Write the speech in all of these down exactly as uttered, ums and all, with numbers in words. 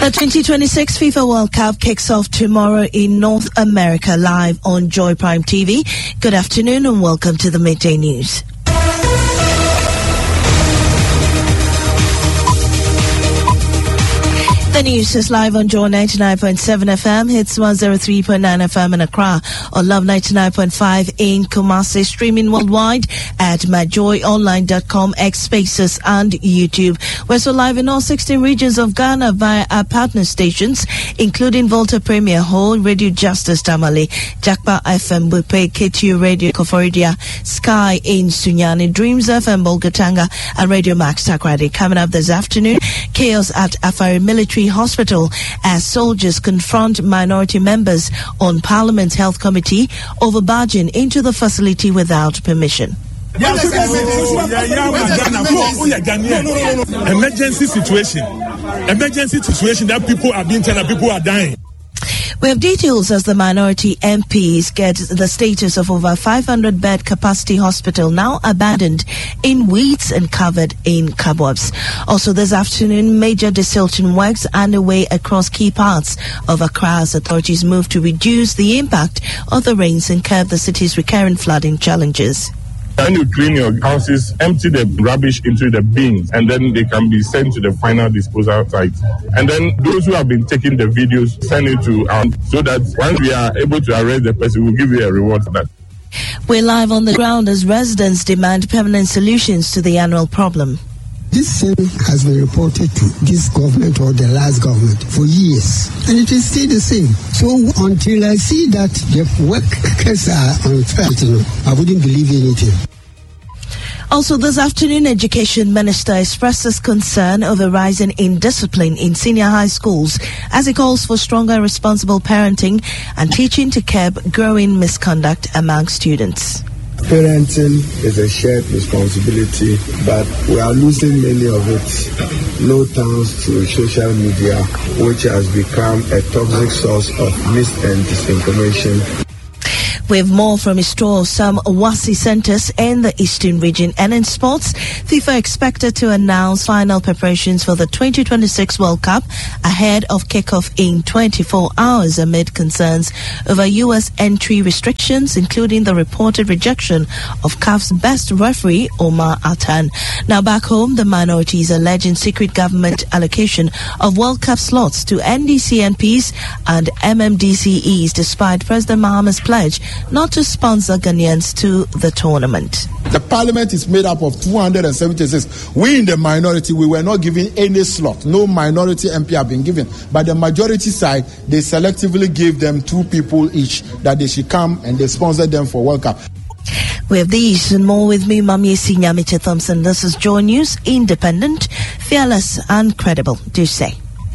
The twenty twenty-six FIFA World Cup kicks off tomorrow in North America, live on Joy Prime T V. Good afternoon and welcome to the Midday News. The news is live on Joy ninety-nine point seven F M, hits one oh three point nine F M in Accra, or Love ninety-nine point five in Kumasi, streaming worldwide at my joy online dot com, X Spaces and YouTube. We're also live in all sixteen regions of Ghana via our partner stations, including Volta Premier Hall, Radio Justice Tamale, Jakpa F M Bupe, K T U Radio Koforidia, Sky in Sunyani, Dreams F M Bolgatanga, and Radio Max Takradi. Coming up this afternoon, chaos at Afari Military Hospital as soldiers confront minority members on Parliament's Health Committee over barging into the facility without permission. Emergency situation. Emergency situation that people are being told that people are dying. We have details as the minority M Ps get the status of over five hundred bed capacity hospital now abandoned in weeds and covered in cobwebs. Also this afternoon, major desilting works underway across key parts of Accra as authorities move to reduce the impact of the rains and curb the city's recurrent flooding challenges. When you clean your houses, empty the rubbish into the bins, and then they can be sent to the final disposal site. And then those who have been taking the videos, send it to us, so that once we are able to arrest the person, we'll give you a reward for that. We're live on the ground as residents demand permanent solutions to the annual problem. This thing has been reported to this government or the last government for years, and it is still the same. So until I see that the workers are unfair, you know, I wouldn't believe anything. Also this afternoon, Education Minister expresses concern over rising indiscipline in senior high schools as he calls for stronger responsible parenting and teaching to curb growing misconduct among students. Parenting is a shared responsibility, but we are losing many of it. No thanks to social media, which has become a toxic source of mis and disinformation. We have more from his tour of some WASI centers in the Eastern region. And in sports, FIFA expected to announce final preparations for the twenty twenty-six World Cup ahead of kickoff in twenty-four hours amid concerns over U S entry restrictions, including the reported rejection of C A F's best referee, Omar Atan. Now back home, the minorities alleging secret government allocation of World Cup slots to N D C N Ps and M M D C Es, despite President Mahama's pledge not to sponsor Ghanaians to the tournament. The parliament is made up of two hundred seventy-six. We in the minority, we were not given any slot. No minority M P have been given. But the majority side, they selectively gave them two people each that they should come and they sponsored them for World Cup. We have these and more with me, Mamiesi Nyamiche Thompson. This is Joy News, independent, fearless and credible. Do say.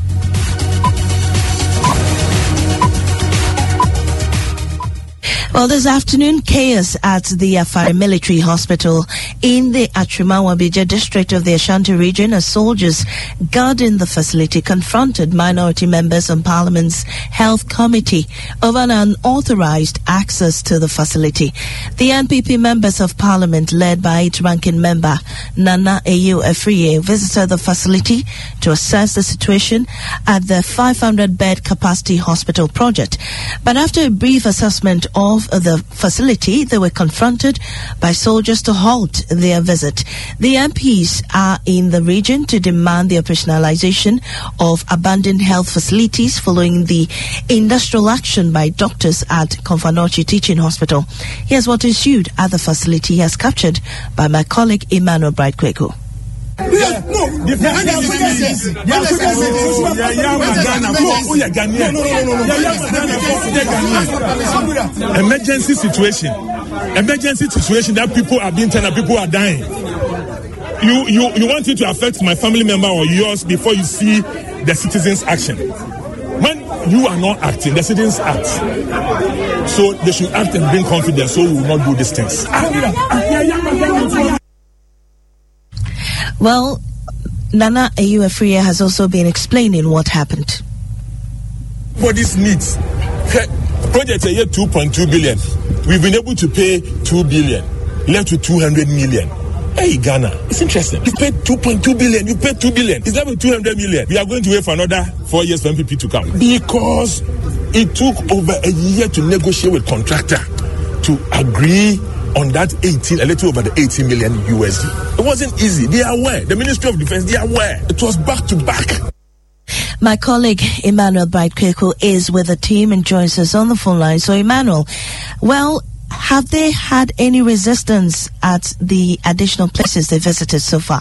Well, this afternoon, chaos at the Afari Military Hospital in the Atrimawabija district of the Ashanti region as soldiers guarding the facility confronted minority members on Parliament's Health Committee over an unauthorized access to the facility. The N P P members of Parliament, led by its ranking member, Nana Ayew Afriye, visited the facility to assess the situation at the five hundred bed capacity hospital project. But after a brief assessment of the facility, they were confronted by soldiers to halt their visit. The M Ps are in the region to demand the operationalization of abandoned health facilities following the industrial action by doctors at Konfanochi Teaching Hospital. Here's what ensued at the facility as captured by my colleague Emmanuel Bright-Kweku. Yes, no, the emergency situation. Emergency situation that people are being told that people are dying. You, you, you want it to affect my family member or yours before you see the citizens' action. When you are not acting, the citizens act. So they should act and bring confidence so we will not do these things. Well, Nana Ayew Afriye has also been explaining what happened. For these needs, project a year two point two billion. We've been able to pay two billion, left with two hundred million. Hey, Ghana, it's interesting. You paid two point two billion, you paid two billion. It's level two hundred million. We are going to wait for another four years for M P P to come. Because it took over a year to negotiate with contractor to agree on that eighteen, a little over the eighteen million U S D. It wasn't easy. They are aware. The Ministry of Defense, they are aware. It was back to back. My colleague Emmanuel Bright-Kweku is with the team and joins us on the phone line. So, Emmanuel, well, have they had any resistance at the additional places they visited so far?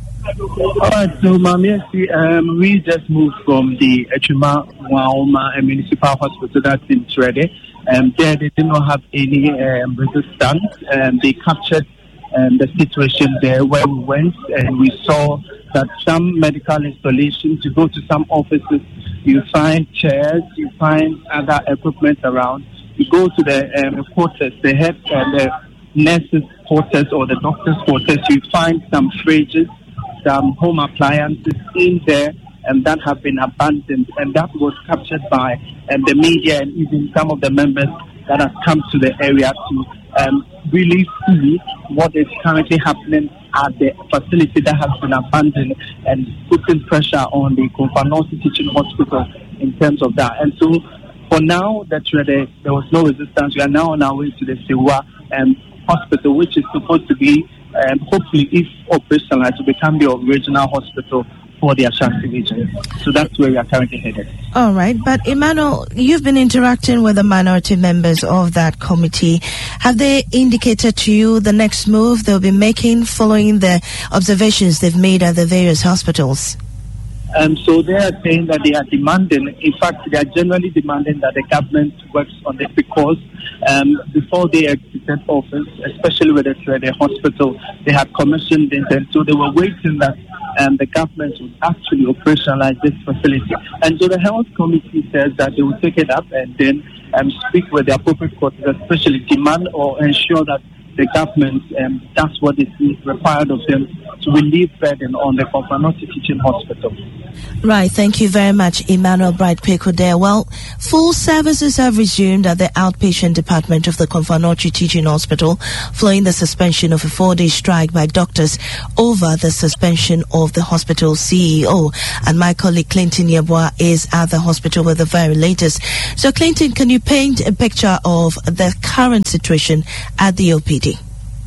All right, so Mami, um, we just moved from the Echuma Waoma Municipal Hospital that's in Trede. Um, there they did not have any um, resistance. Um, they captured um, the situation there where we went, and we saw that some medical installations, you go to some offices, you find chairs, you find other equipment around. You go to the um, quarters, the head, uh, the nurses' quarters or the doctors' quarters, you find some fridges, some home appliances in there, and that have been abandoned, and that was captured by um, the media and even some of the members that have come to the area to um, really see what is currently happening at the facility that has been abandoned, and putting pressure on the Komfo North Teaching Hospital in terms of that. And so, for now, that there, there was no resistance. We are now on our way to the Sewa um, Hospital, which is supposed to be, um, hopefully, if operationalized, to become the original hospital for the Ashanti region. So that's where we are currently headed. All right. But, Emmanuel, you've been interacting with the minority members of that committee. Have they indicated to you the next move they'll be making following the observations they've made at the various hospitals? Um, so they are saying that they are demanding, in fact, they are generally demanding that the government works on this, because um, before they exited office, especially with the, the hospital, they had commissioned it, and so they were waiting that um, the government would actually operationalize this facility. And so the health committee says that they will take it up and then um, speak with the appropriate courts, especially demand or ensure that the government um, does what is required of them to relieve burden on the Komfo North Teaching Hospital. Right, thank you very much, Emmanuel Bright-Kweku there. Well, full services have resumed at the outpatient department of the Komfo North Teaching Hospital following the suspension of a four-day strike by doctors over the suspension of the hospital C E O. And my colleague Clinton Yeboah is at the hospital with the very latest. So, Clinton, can you paint a picture of the current situation at the O P D?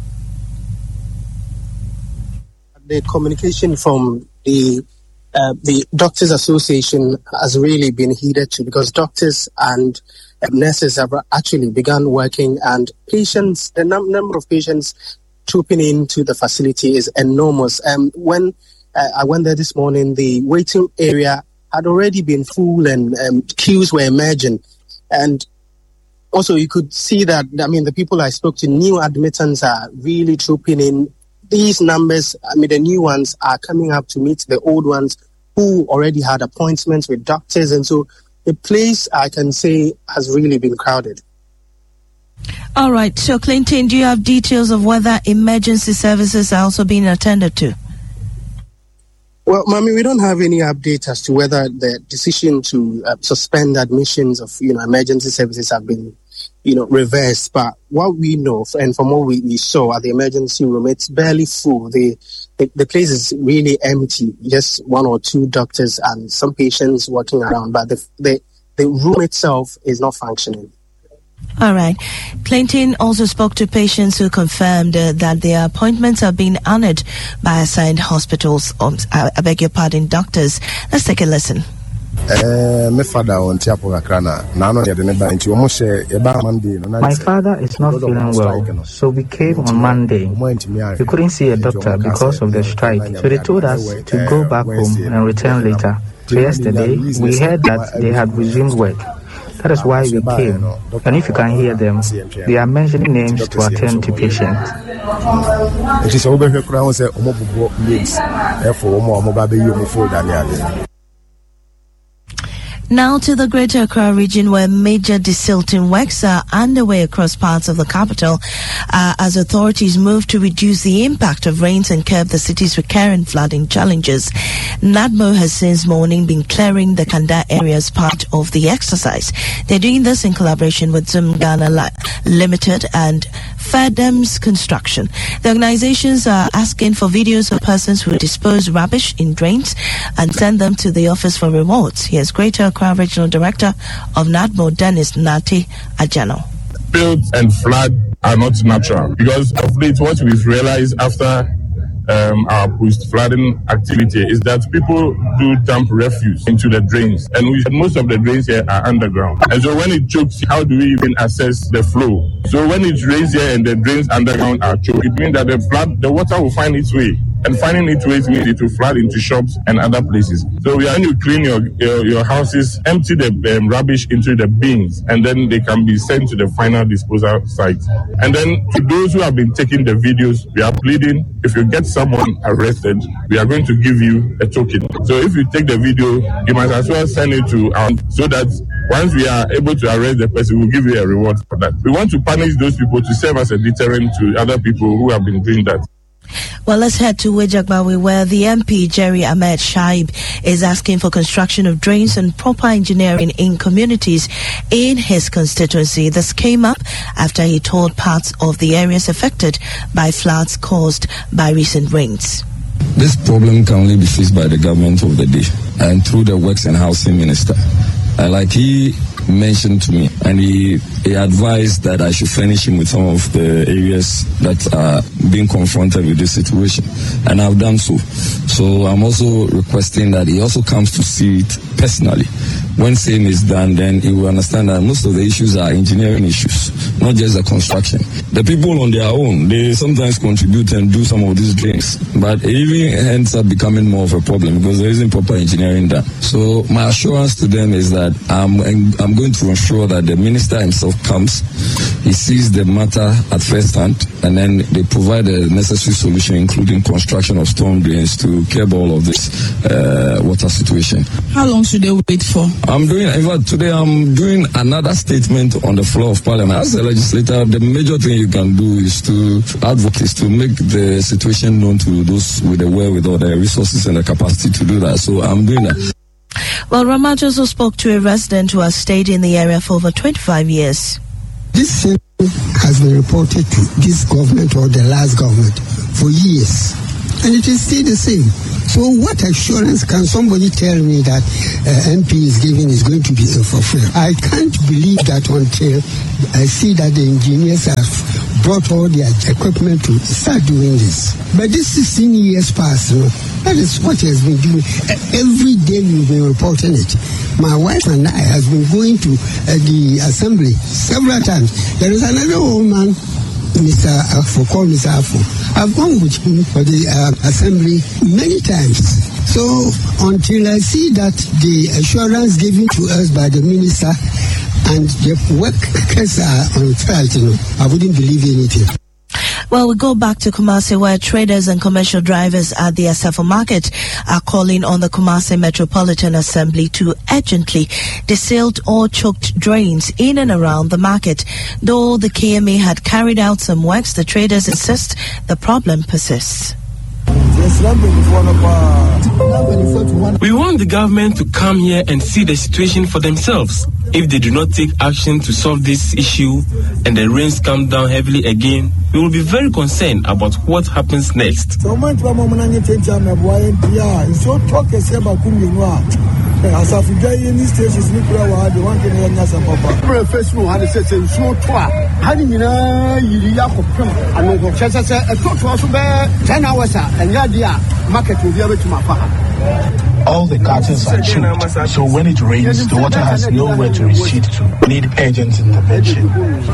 The communication from the uh, the Doctors Association has really been heeded to, because doctors and uh, nurses have actually begun working, and patients, the num- number of patients trooping into the facility is enormous. Um, when uh, I went there this morning, the waiting area had already been full, and um, queues were emerging. And also, you could see that, I mean, the people I spoke to, new admittance are really trooping in. These numbers, I mean, the new ones are coming up to meet the old ones who already had appointments with doctors. And so the place, I can say, has really been crowded. All right. So, Clinton, do you have details of whether emergency services are also being attended to? Well, Mami, we don't have any update as to whether the decision to uh, suspend admissions of, you know, emergency services have been, you know, reversed. But what we know, and from what we, we saw at the emergency room, it's barely full. The, the the place is really empty. Just one or two doctors and some patients walking around. But the the, the room itself is not functioning. All right. Clinton also spoke to patients who confirmed uh, that their appointments are being honored by assigned hospitals. Um, I, I beg your pardon, doctors. Let's take a listen. My father is not feeling well, so we came on Monday. We couldn't see a doctor because of the strike, so they told us to go back home and return later. So yesterday, we heard that they had resumed work. That is why we came. And if you can hear them, they are mentioning names to attend to patients. Now to the Greater Accra region, where major desilting works are underway across parts of the capital uh, as authorities move to reduce the impact of rains and curb the city's recurrent flooding challenges. NADMO has since morning been clearing the Kanda area as part of the exercise. They're doing this in collaboration with Zoom Ghana Limited and Fadems Construction. The organizations are asking for videos of persons who dispose rubbish in drains and send them to the office for rewards. Here's Greater Accra Regional Director of NADMO, Dennis Nati Ajano. Spills and flood are not natural because of late what we've realized after Um, our post-flooding activity is that people do dump refuse into the drains, and we, most of the drains here are underground. And so when it chokes, how do we even assess the flow? So when it rains here and the drains underground are choked, it means that the flood, the water will find its way. And finding its ways means it will flood into shops and other places. So we are going to clean your your, your houses, empty the um, rubbish into the bins, and then they can be sent to the final disposal site. And then to those who have been taking the videos, we are pleading, if you get someone arrested, we are going to give you a token. So if you take the video, you must as well send it to our, so that once we are able to arrest the person, we'll give you a reward for that. We want to punish those people to serve as a deterrent to other people who have been doing that. Well, let's head to Wejagbawi, where the M P, Jerry Ahmed Shaib, is asking for construction of drains and proper engineering in communities in his constituency. This came up after he toured parts of the areas affected by floods caused by recent rains. This problem can only be faced by the government of the day and through the Works and Housing Minister. Uh, like he mentioned to me, and he, he advised that I should furnish him with some of the areas that are being confronted with this situation, and I've done so. So I'm also requesting that he also comes to see it personally. When same is done, then he will understand that most of the issues are engineering issues, not just the construction. The people on their own, they sometimes contribute and do some of these things, but it even ends up becoming more of a problem because there isn't proper engineering done. So my assurance to them is that I'm, I'm going to ensure that the minister himself comes, he sees the matter at first hand, and then they provide a necessary solution, including construction of storm drains to curb all of this uh, water situation. How long should they wait for? I'm doing, in fact, today I'm doing another statement on the floor of Parliament. As a legislator, the major thing you can do is to advocate, is to make the situation known to those with the wherewithal, the resources and the capacity to do that. So I'm doing that. Well, Ramaj also spoke to a resident who has stayed in the area for over twenty-five years. This thing has been reported to this government or the last government for years, and it is still the same. So what assurance can somebody tell me that uh, M P is giving is going to be uh, fulfilled? I can't believe that until I see that the engineers have brought all their equipment to start doing this. But this sixteen years past, you know, that is what he has been doing. Every day we've been reporting it. My wife and I have been going to uh, the assembly several times. There is another old man, Mister Afo, called Mister Afo. I've gone with him for the uh, assembly many times. So until I see that the assurance given to us by the minister and the workers are on trial, you know, I wouldn't believe anything. Well, we go back to Kumasi, where traders and commercial drivers at the Asafo Market are calling on the Kumasi Metropolitan Assembly to urgently deseal all choked drains in and around the market. Though the K M A had carried out some works, the traders insist the problem persists. We want the government to come here and see the situation for themselves. If they do not take action to solve this issue and the rains come down heavily again, we will be very concerned about what happens next. All the gutters are choked, so when it rains, the water has nowhere to recede to. We need urgent intervention.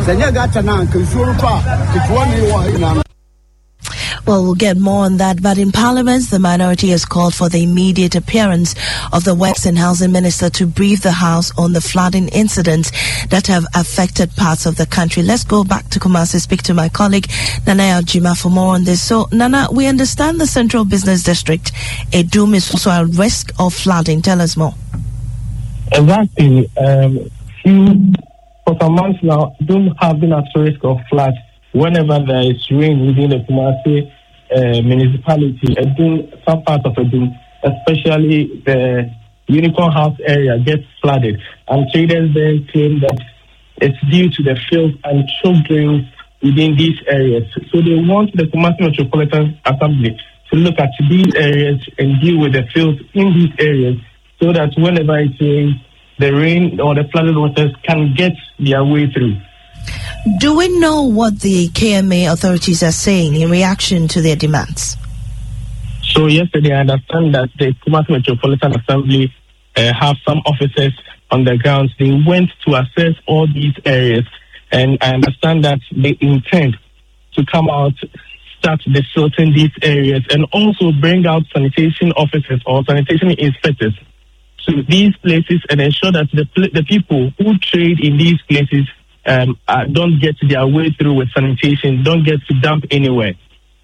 Well, we'll get more on that, but in Parliament, the minority has called for the immediate appearance of the Works and Housing Minister to brief the House on the flooding incidents that have affected parts of the country. Let's go back to Kumasi, speak to my colleague, Nana Aljima, for more on this. So, Nana, we understand the Central Business District, Edum, is also at risk of flooding. Tell us more. Exactly. Um, few, for some months now, Edum have been at risk of flood. Whenever there is rain within the Kumasi uh, municipality, Edum, some parts of Edum, especially the Unicorn House area, gets flooded. And traders then claim that it's due to the filth and choke drains within these areas. So they want the Kumasi Metropolitan Assembly to look at these areas and deal with the fields in these areas so that whenever it rains, the rain or the flooded waters can get their way through. Do we know what the K M A authorities are saying in reaction to their demands? So yesterday, I understand that the Kumasi Metropolitan Assembly uh, have some officers on the ground. They went to assess all these areas, and I understand that they intend to come out, start desilting these areas, and also bring out sanitation officers or sanitation inspectors to these places and ensure that the the people who trade in these places um, uh, don't get their way through with sanitation, don't get to dump anywhere.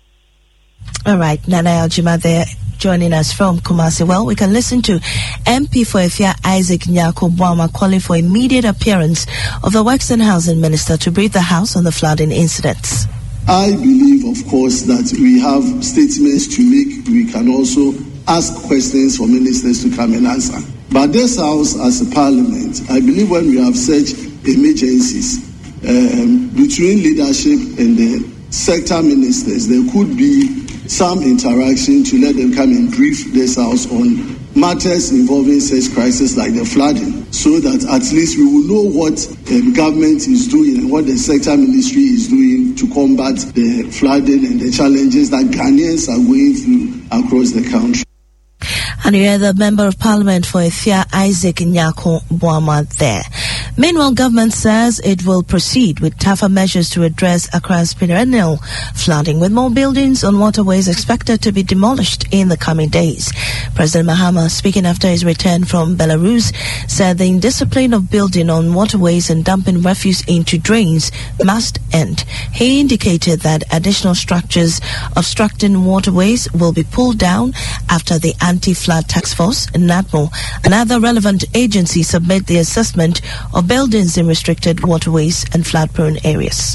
All right, Nana Aljima there joining us from Kumasi. Well, we can listen to M P for Efia Isaac Nyako Boamah calling for immediate appearance of the Works and Housing Minister to brief the House on the flooding incidents. I believe, of course, that we have statements to make. We can also ask questions for ministers to come and answer. But this House, as a parliament, I believe when we have such emergencies, um, between leadership and the sector ministers, there could be some interaction to let them come and brief this House on matters involving such crises like the flooding, so that at least we will know what the um, government is doing and what the sector ministry is doing to combat the flooding and the challenges that Ghanaians are going through across the country. And you hear the Member of Parliament for Efia Isaac Nyako Boamah there. Meanwhile, government says it will proceed with tougher measures to address Accra's perennial flooding, with more buildings on waterways expected to be demolished in the coming days. President Mahama, speaking after his return from Belarus, said the indiscipline of building on waterways and dumping refuse into drains must end. He indicated that additional structures obstructing waterways will be pulled down after the Anti-Flood Task Force, NADMO, and other relevant agencies submit the assessment of buildings in restricted waterways and flood-prone areas.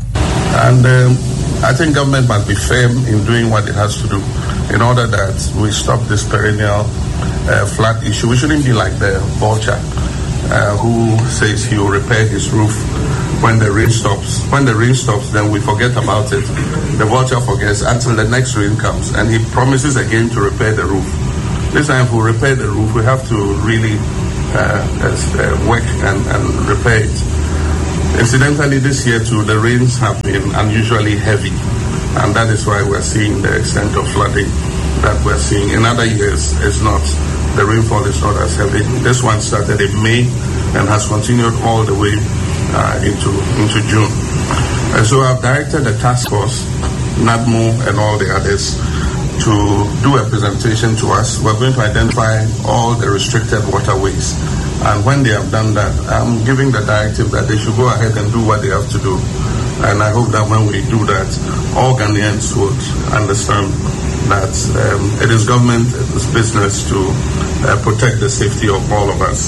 And um, I think government must be firm in doing what it has to do in order that we stop this perennial uh, flood issue. We shouldn't be like the vulture uh, who says he will repair his roof when the rain stops. When the rain stops, then we forget about it. The vulture forgets until the next rain comes, and he promises again to repair the roof. This time, if we repair the roof, we have to really uh, uh, work and, and repair it. Incidentally, this year too, the rains have been unusually heavy, and that is why we're seeing the extent of flooding that we're seeing. In other years, it's not. The rainfall is not as heavy. This one started in May and has continued all the way uh, into into June. And so I've directed the task force, NADMO and all the others, to do a presentation to us. We're going to identify all the restricted waterways. And when they have done that, I'm giving the directive that they should go ahead and do what they have to do. And I hope that when we do that, all Ghanaians would understand that um, it is government's business to uh, protect the safety of all of us.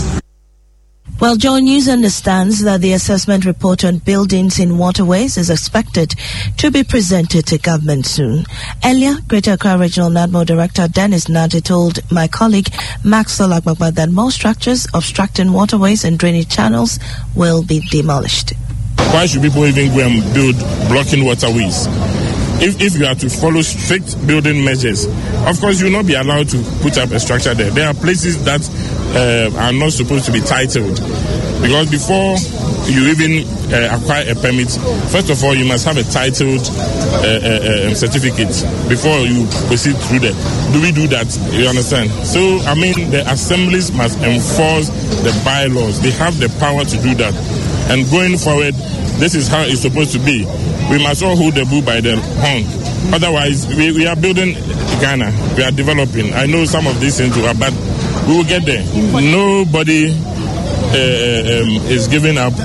Well, Joy News understands that the assessment report on buildings in waterways is expected to be presented to government soon. Earlier, Greater Accra Regional NADMO Director Dennis Nadi told my colleague Maxwell Agbagba that most structures obstructing waterways and drainage channels will be demolished. Why should people even go and build blocking waterways? If, if you are to follow strict building measures, of course you will not be allowed to put up a structure there. There are places that uh, are not supposed to be titled, because before you even uh, acquire a permit, first of all you must have a titled uh, uh, uh, certificate before you proceed through there. Do we do that? You understand? So I mean, the assemblies must enforce the bylaws. They have the power to do that. And going forward, this is how it's supposed to be. We must all hold the bull by the horn. Otherwise, we, we are building Ghana. We are developing. I know some of these things are, but we will get there. Nobody uh, um, is giving up.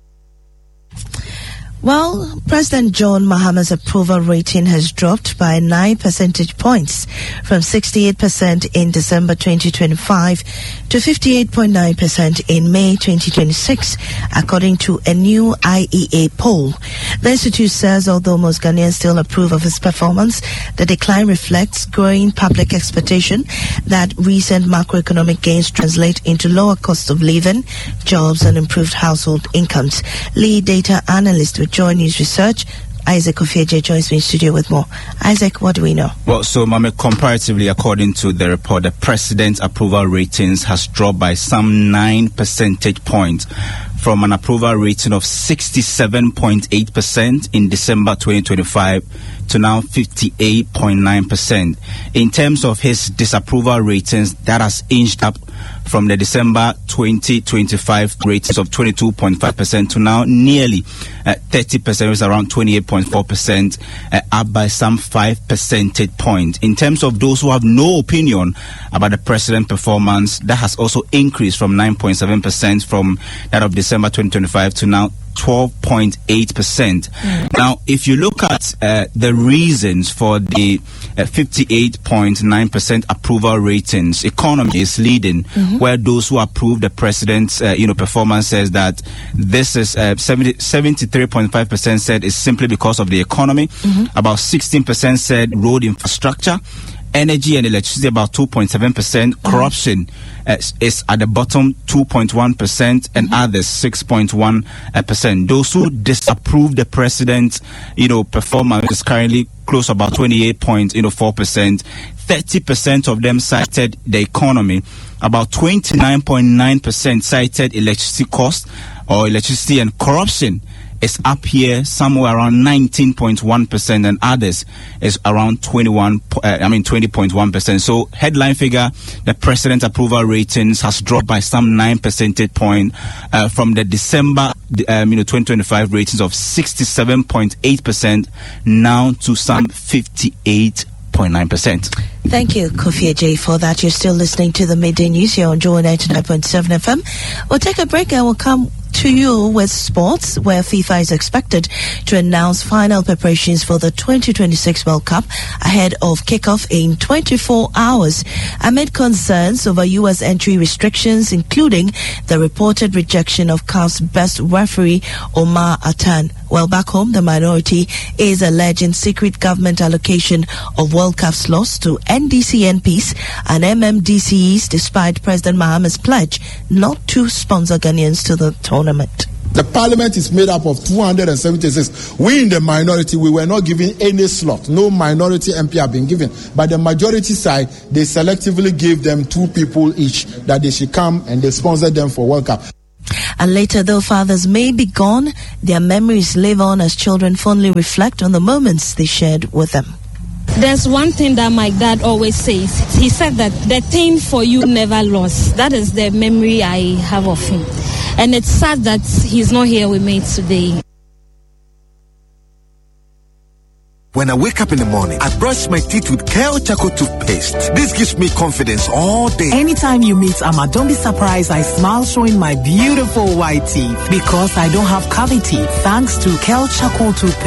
Well, President John Mahama's approval rating has dropped by nine percentage points from sixty-eight percent in December twenty twenty-five to fifty-eight point nine percent in May twenty twenty-six, according to a new I E A poll. The institute says although most Ghanaians still approve of his performance, the decline reflects growing public expectation that recent macroeconomic gains translate into lower cost of living, jobs, and improved household incomes. Lead data analyst with Joy News Research, Isaac Ofieje joins me in studio with more. Isaac, what do we know? Well, so, Mame, comparatively, according to the report, the president's approval ratings has dropped by some nine percentage points, from an approval rating of sixty-seven point eight percent in December twenty twenty-five to now fifty-eight point nine percent. In terms of his disapproval ratings, that has inched up from the December twenty twenty-five ratings of twenty-two point five percent to now nearly uh, thirty percent, which is around twenty-eight point four percent, uh, up by some five percentage points. In terms of those who have no opinion about the president's performance, that has also increased from nine point seven percent from that of December twenty twenty-five to now twelve point eight percent. Mm. Now, if you look at uh, the reasons for the uh, fifty-eight point nine percent approval ratings, economy is leading, mm-hmm. where those who approve the president's uh, you know, performance says that this is uh, seventy-three point five percent said is simply because of the economy. Mm-hmm. About sixteen percent said road infrastructure. Energy and electricity, about two point seven percent. Mm-hmm. Corruption uh, is at the bottom, two point one percent, and mm-hmm. others, six point one percent. Those who disapprove the president's, you know, performance is currently close to about twenty-eight point four percent. thirty percent of them cited the economy. About twenty-nine point nine percent cited electricity cost or electricity, and corruption is up here somewhere around nineteen point one percent, and others is around twenty-one uh, I mean twenty point one percent. So headline figure, the president's approval ratings has dropped by some nine percentage point uh, from the December um, you know twenty twenty-five ratings of sixty-seven point eight percent now to some fifty-eight point nine percent. Thank you, Kofi Ajay, for that. You're still listening to the Midday News here on Joy ninety-nine point seven F M. We'll take a break and we'll come to you with sports, where FIFA is expected to announce final preparations for the twenty twenty-six World Cup ahead of kickoff in twenty-four hours, amid concerns over U S entry restrictions, including the reported rejection of C A F's best referee, Omar Atan. Well, back home, the minority is alleging secret government allocation of World Cup slots to N D C N Ps and M M D C Es, despite President Mahama's pledge not to sponsor Ghanaians to the tournament. The parliament is made up of two hundred seventy-six. We in the minority, we were not given any slot. No minority M P have been given. But the majority side, they selectively gave them two people each that they should come, and they sponsored them for World Cup. And later, though fathers may be gone, their memories live on as children fondly reflect on the moments they shared with them. There's one thing that my dad always says. He said that the thing for you never lost. That is the memory I have of him. And it's sad that he's not here with me today. When I wake up in the morning, I brush my teeth with Kale Charcoal toothpaste. This gives me confidence all day. Anytime you meet Amma, don't be surprised I smile showing my beautiful white teeth, because I don't have cavity thanks to Kale Charcoal toothpaste.